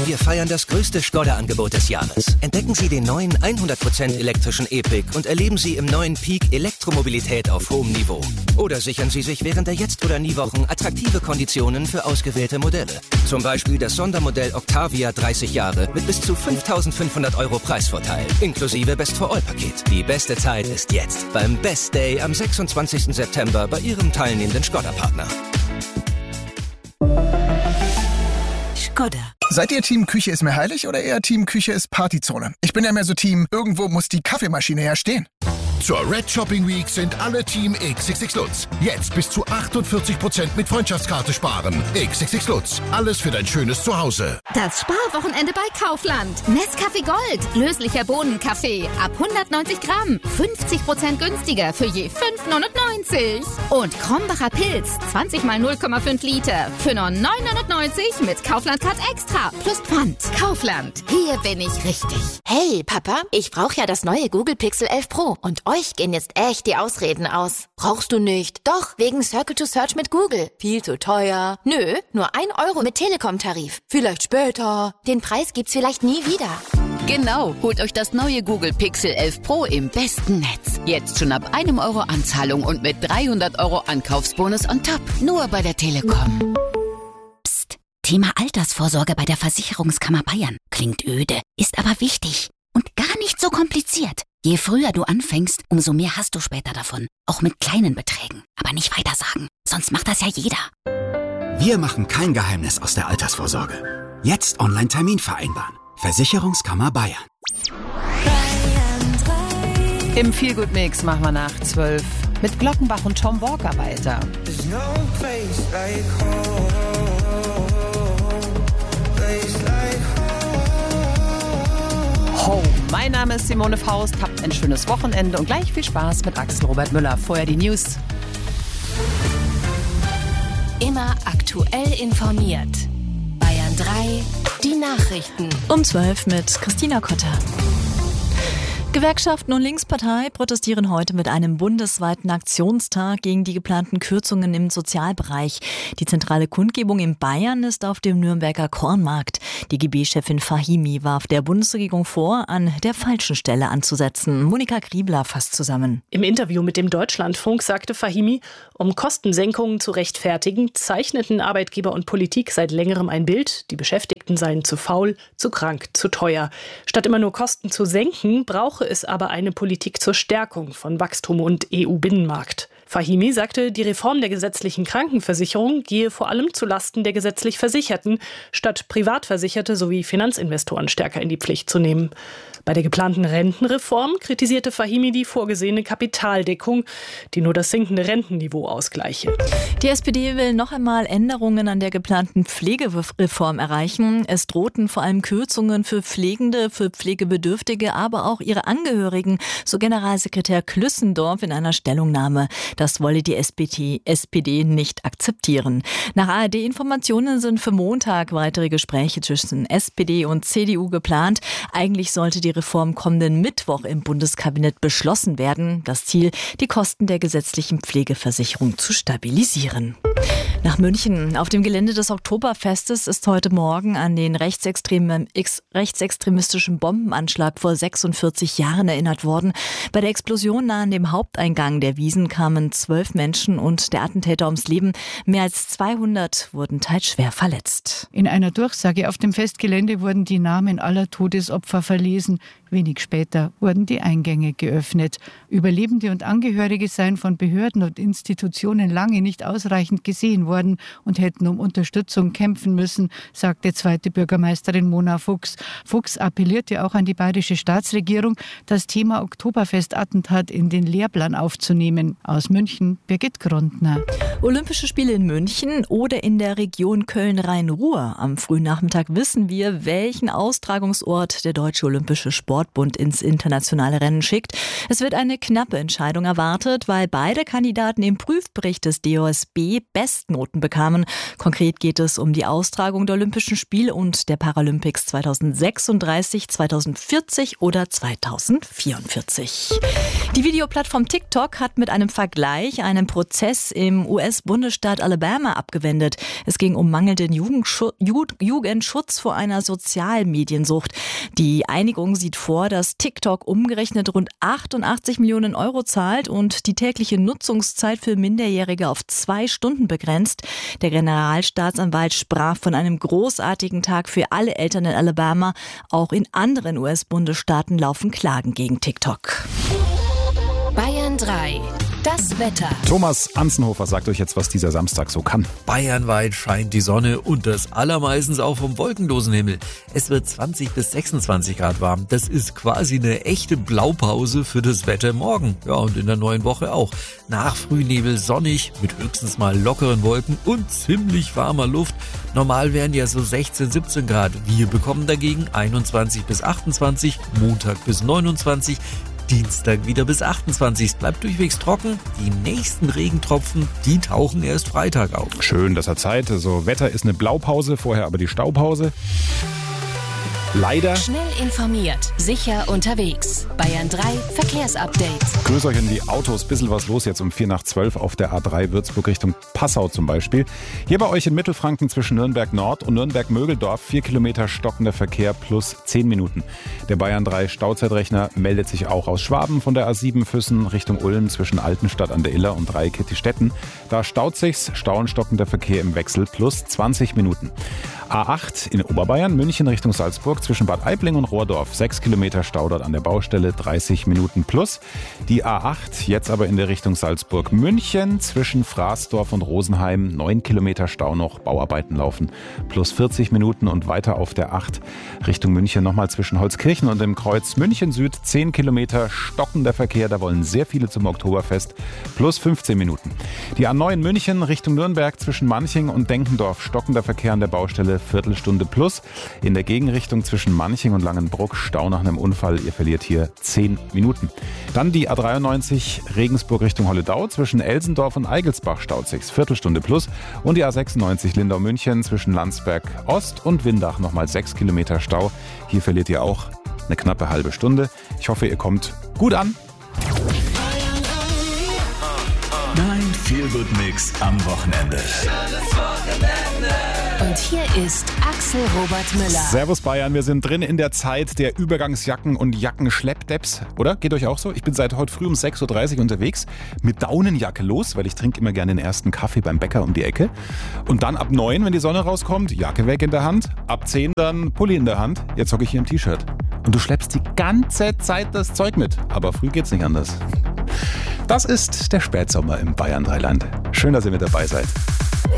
Wir feiern das größte Skoda-Angebot des Jahres. Entdecken Sie den neuen 100% elektrischen E-Pick und erleben Sie im neuen Peak Elektromobilität auf hohem Niveau. Oder sichern Sie sich während der Jetzt- oder Nie-Wochen attraktive Konditionen für ausgewählte Modelle. Zum Beispiel das Sondermodell Octavia 30 Jahre mit bis zu 5.500 € Preisvorteil, inklusive Best-for-All-Paket. Die beste Zeit ist jetzt beim Best Day am 26. September bei Ihrem teilnehmenden Skoda-Partner. Skoda. Seid ihr Team Küche ist mir heilig oder eher Team Küche ist Partyzone? Ich bin ja mehr so Team, irgendwo muss die Kaffeemaschine ja stehen. Zur Red Shopping Week sind alle Team XXX Lutz. Jetzt bis zu 48% mit Freundschaftskarte sparen. XXX Lutz. Alles für dein schönes Zuhause. Das Sparwochenende bei Kaufland. Nescafé Gold. Löslicher Bohnenkaffee. Ab 190 Gramm. 50% günstiger für je 5,99. Und Krombacher Pilz. 20 mal 0,5 Liter. Für nur 9,99 mit Kaufland-Card Extra. Plus Pfand. Kaufland. Hier bin ich richtig. Hey, Papa, ich brauche ja das neue Google Pixel 11 Pro. Und euch gehen jetzt echt die Ausreden aus. Brauchst du nicht? Doch, wegen Circle to Search mit Google. Viel zu teuer. Nö, nur 1 € mit Telekom-Tarif. Vielleicht später. Den Preis gibt's vielleicht nie wieder. Genau, holt euch das neue Google Pixel 11 Pro im besten Netz. Jetzt schon ab 1 € Anzahlung und mit 300 € Ankaufsbonus on top. Nur bei der Telekom. Psst, Thema Altersvorsorge bei der Versicherungskammer Bayern. Klingt öde, ist aber wichtig und gar nicht so kompliziert. Je früher du anfängst, umso mehr hast du später davon. Auch mit kleinen Beträgen. Aber nicht weiter sagen, sonst macht das ja jeder. Wir machen kein Geheimnis aus der Altersvorsorge. Jetzt Online-Termin vereinbaren. Versicherungskammer Bayern. Im Feelgood-Mix machen wir nach 12 mit Glockenbach und Tom Walker weiter. Home. Mein Name ist Simone Faust, habt ein schönes Wochenende und gleich viel Spaß mit Axel Robert Müller. Vorher die News. Immer aktuell informiert. Bayern 3, die Nachrichten. Um 12 mit Christina Kotter. Gewerkschaften und Linkspartei protestieren heute mit einem bundesweiten Aktionstag gegen die geplanten Kürzungen im Sozialbereich. Die zentrale Kundgebung in Bayern ist auf dem Nürnberger Kornmarkt. Die DGB-Chefin Fahimi warf der Bundesregierung vor, an der falschen Stelle anzusetzen. Monika Griebler fasst zusammen. Im Interview mit dem Deutschlandfunk sagte Fahimi, um Kostensenkungen zu rechtfertigen, zeichneten Arbeitgeber und Politik seit längerem ein Bild, die Beschäftigten seien zu faul, zu krank, zu teuer. Statt immer nur Kosten zu senken, brauche es aber eine Politik zur Stärkung von Wachstum und EU-Binnenmarkt. Fahimi sagte, die Reform der gesetzlichen Krankenversicherung gehe vor allem zulasten der gesetzlich Versicherten, statt Privatversicherte sowie Finanzinvestoren stärker in die Pflicht zu nehmen. Bei der geplanten Rentenreform kritisierte Fahimi die vorgesehene Kapitaldeckung, die nur das sinkende Rentenniveau ausgleiche. Die SPD will noch einmal Änderungen an der geplanten Pflegereform erreichen. Es drohten vor allem Kürzungen für Pflegende, für Pflegebedürftige, aber auch ihre Angehörigen, so Generalsekretär Klüssendorf in einer Stellungnahme. Das wolle die SPD nicht akzeptieren. Nach ARD-Informationen sind für Montag weitere Gespräche zwischen SPD und CDU geplant. Eigentlich sollte die Reform kommenden Mittwoch im Bundeskabinett beschlossen werden. Das Ziel, die Kosten der gesetzlichen Pflegeversicherung zu stabilisieren. Nach München. Auf dem Gelände des Oktoberfestes ist heute Morgen an den rechtsextremistischen Bombenanschlag vor 46 Jahren erinnert worden. Bei der Explosion nahe an dem Haupteingang der Wiesn kamen 12 Menschen und der Attentäter ums Leben. Mehr als 200 wurden teils schwer verletzt. In einer Durchsage auf dem Festgelände wurden die Namen aller Todesopfer verlesen. Wenig später wurden die Eingänge geöffnet. Überlebende und Angehörige seien von Behörden und Institutionen lange nicht ausreichend gesehen worden und hätten um Unterstützung kämpfen müssen, sagte zweite Bürgermeisterin Mona Fuchs. Fuchs appellierte auch an die bayerische Staatsregierung, das Thema Oktoberfestattentat in den Lehrplan aufzunehmen. Aus München, Birgit Grundner. Olympische Spiele in München oder in der Region Köln-Rhein-Ruhr. Am frühen Nachmittag wissen wir, welchen Austragungsort der Deutsche Olympische Sport Sportbund ins internationale Rennen schickt. Es wird eine knappe Entscheidung erwartet, weil beide Kandidaten im Prüfbericht des DOSB Bestnoten bekamen. Konkret geht es um die Austragung der Olympischen Spiele und der Paralympics 2036, 2040 oder 2044. Die Videoplattform TikTok hat mit einem Vergleich einen Prozess im US-Bundesstaat Alabama abgewendet. Es ging um mangelnden Jugendschutz vor einer Sozialmediensucht. Die Einigung sieht vor, dass TikTok umgerechnet rund 88 Millionen Euro zahlt und die tägliche Nutzungszeit für Minderjährige auf 2 Stunden begrenzt. Der Generalstaatsanwalt sprach von einem großartigen Tag für alle Eltern in Alabama. Auch in anderen US-Bundesstaaten laufen Klagen gegen TikTok. Bayern 3. Das Wetter. Thomas Anzenhofer sagt euch jetzt, was dieser Samstag so kann. Bayernweit scheint die Sonne und das allermeistens auch vom wolkenlosen Himmel. Es wird 20 bis 26 Grad warm. Das ist quasi eine echte Blaupause für das Wetter morgen. Ja, und in der neuen Woche auch. Nach Frühnebel sonnig, mit höchstens mal lockeren Wolken und ziemlich warmer Luft. Normal wären ja so 16, 17 Grad. Wir bekommen dagegen 21 bis 28, Montag bis 29, Dienstag wieder bis 28. Es bleibt durchwegs trocken. Die nächsten Regentropfen, die tauchen erst Freitag auf. Schön, dass er Zeit. Also Wetter ist eine Blaupause, vorher aber die Staupause. Leider. Schnell informiert, sicher unterwegs. Bayern 3 Verkehrsupdate. Grüß euch in die Autos. Bisschen was los jetzt um 11:45 auf der A3 Würzburg Richtung Passau zum Beispiel. Hier bei euch in Mittelfranken zwischen Nürnberg Nord und Nürnberg-Mögeldorf 4 Kilometer stockender Verkehr plus 10 Minuten. Der Bayern 3 Stauzeitrechner meldet sich auch aus Schwaben von der A7 Füssen Richtung Ulm zwischen Altenstadt an der Iller und Dreieck-Kettistetten. Da staut sich's, stockender Verkehr im Wechsel plus 20 Minuten. A8 in Oberbayern, München Richtung Salzburg zwischen Bad Aibling und Rohrdorf. 6 Kilometer Stau dort an der Baustelle, 30 Minuten plus. Die A8 jetzt aber in der Richtung Salzburg-München zwischen Fraßdorf und Rosenheim. 9 Kilometer Stau noch, Bauarbeiten laufen, plus 40 Minuten. Und weiter auf der 8 Richtung München nochmal zwischen Holzkirchen und dem Kreuz München Süd. 10 Kilometer stockender Verkehr, da wollen sehr viele zum Oktoberfest, plus 15 Minuten. Die A9 München Richtung Nürnberg zwischen Manching und Denkendorf. Stockender Verkehr an der Baustelle, Viertelstunde plus. In der Gegenrichtung zwischen Manching und Langenbruck Stau nach einem Unfall. Ihr verliert hier 10 Minuten. Dann die A93 Regensburg Richtung Holledau zwischen Elsendorf und Eigelsbach staut sich's. Viertelstunde plus. Und die A96 Lindau-München zwischen Landsberg Ost und Windach nochmal 6 Kilometer Stau. Hier verliert ihr auch eine knappe halbe Stunde. Ich hoffe, ihr kommt gut an. Dein Feel-Good-Mix am Wochenende. Und hier ist Axel Robert Müller. Servus Bayern, wir sind drin in der Zeit der Übergangsjacken und Jackenschleppdepps, oder? Geht euch auch so? Ich bin seit heute früh um 6.30 Uhr unterwegs mit Daunenjacke los, weil ich trinke immer gerne den ersten Kaffee beim Bäcker um die Ecke. Und dann ab 9, wenn die Sonne rauskommt, Jacke weg in der Hand, ab 10 dann Pulli in der Hand. Jetzt hocke ich hier im T-Shirt. Und du schleppst die ganze Zeit das Zeug mit. Aber früh geht's nicht anders. Das ist der Spätsommer im Bayern-Dreiland. Schön, dass ihr mit dabei seid.